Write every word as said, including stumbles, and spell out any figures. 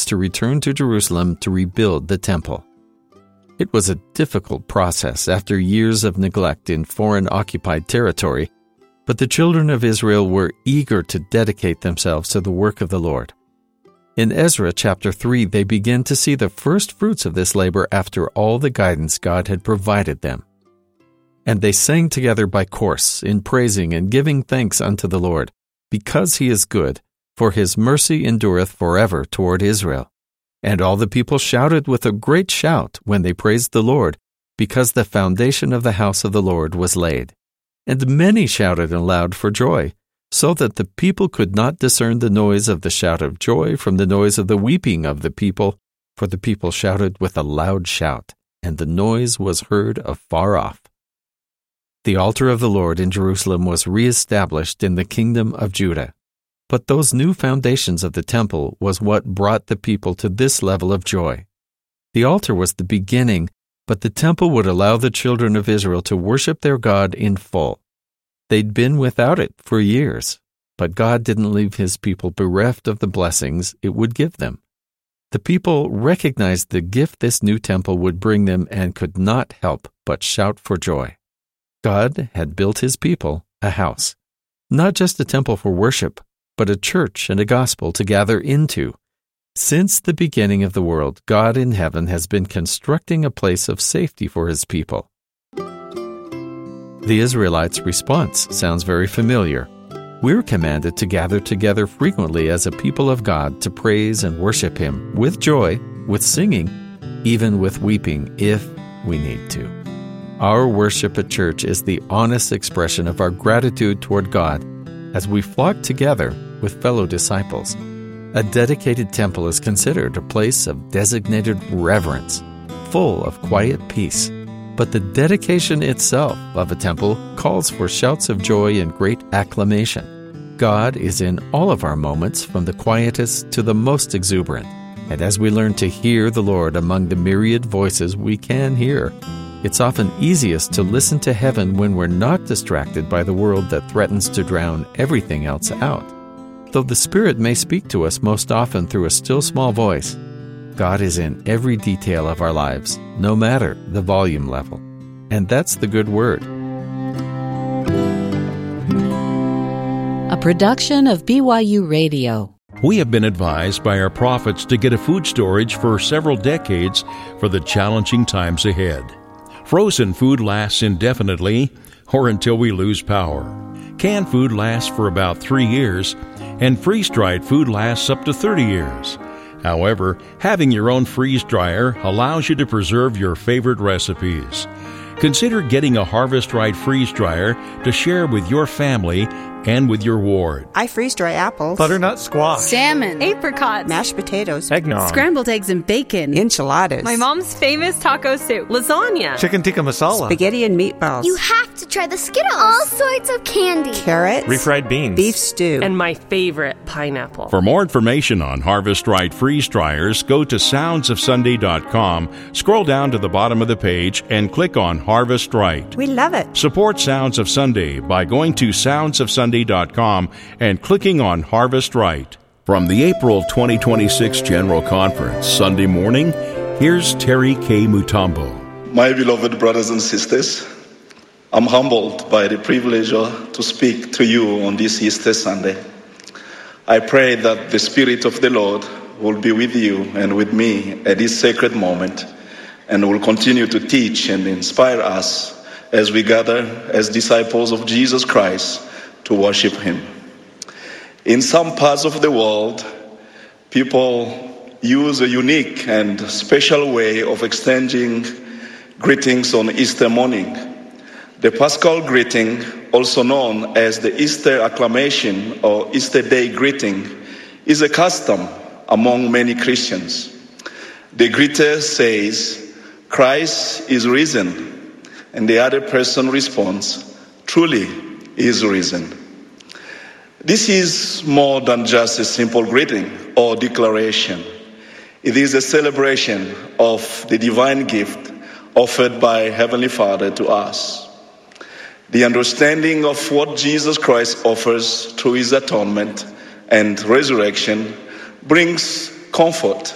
to return to Jerusalem to rebuild the temple. It was a difficult process after years of neglect in foreign-occupied territory, but the children of Israel were eager to dedicate themselves to the work of the Lord. In Ezra chapter three, they begin to see the first fruits of this labor after all the guidance God had provided them. And they sang together by course, in praising and giving thanks unto the Lord, because he is good, for his mercy endureth forever toward Israel. And all the people shouted with a great shout when they praised the Lord, because the foundation of the house of the Lord was laid. And many shouted aloud for joy, so that the people could not discern the noise of the shout of joy from the noise of the weeping of the people, for the people shouted with a loud shout, and the noise was heard afar off. The altar of the Lord in Jerusalem was re-established in the kingdom of Judah. But those new foundations of the temple was what brought the people to this level of joy. The altar was the beginning, but the temple would allow the children of Israel to worship their God in full. They'd been without it for years, but God didn't leave his people bereft of the blessings it would give them. The people recognized the gift this new temple would bring them and could not help but shout for joy. God had built his people a house, not just a temple for worship, but a church and a gospel to gather into. Since the beginning of the world, God in heaven has been constructing a place of safety for his people. The Israelites' response sounds very familiar. We're commanded to gather together frequently as a people of God to praise and worship him with joy, with singing, even with weeping if we need to. Our worship at church is the honest expression of our gratitude toward God as we flock together with fellow disciples. A dedicated temple is considered a place of designated reverence, full of quiet peace. But the dedication itself of a temple calls for shouts of joy and great acclamation. God is in all of our moments, from the quietest to the most exuberant. And as we learn to hear the Lord among the myriad voices we can hear, it's often easiest to listen to heaven when we're not distracted by the world that threatens to drown everything else out. Though the Spirit may speak to us most often through a still small voice, God is in every detail of our lives, no matter the volume level. And that's the good word. A production of B Y U Radio. We have been advised by our prophets to get a food storage for several decades for the challenging times ahead. Frozen food lasts indefinitely or until we lose power. Canned food lasts for about three years, and freeze-dried food lasts up to thirty years. However, having your own freeze dryer allows you to preserve your favorite recipes. Consider getting a Harvest Right freeze dryer to share with your family and with your ward. I freeze dry apples, butternut squash, salmon, apricots, mashed potatoes, eggnog, scrambled eggs and bacon, enchiladas, my mom's famous taco soup, lasagna, chicken tikka masala, spaghetti and meatballs. You have to try the Skittles. All sorts of candy. Carrots, refried beans, beef stew, and my favorite, pineapple. For more information on Harvest Right freeze dryers, go to sounds of sunday dot com, scroll down to the bottom of the page, and click on Harvest Right. We love it. Support Sounds of Sunday by going to sounds of sunday dot com and clicking on Harvest Right. From the April twenty twenty-six General Conference, Sunday morning, here's Terry K. Mutombo. My beloved brothers and sisters, I'm humbled by the privilege to speak to you on this Easter Sunday. I pray that the Spirit of the Lord will be with you and with me at this sacred moment, and will continue to teach and inspire us as we gather as disciples of Jesus Christ to worship him. In some parts of the world, people use a unique and special way of exchanging greetings on Easter morning. The Paschal greeting, also known as the Easter acclamation or Easter Day greeting, is a custom among many Christians. The greeter says, "Christ is risen," and the other person responds, "Truly he is risen." This is more than just a simple greeting or declaration. It is a celebration of the divine gift offered by Heavenly Father to us. The understanding of what Jesus Christ offers through his atonement and resurrection brings comfort